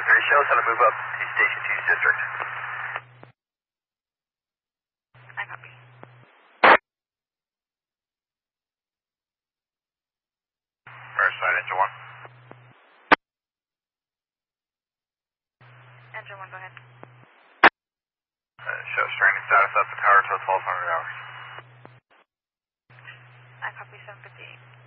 3, show us how to move up to Station 2's district. I copy. Riverside, Engine 1. Engine 1, go ahead. Show stranding status up the tower till 1200 hours. I copy 758.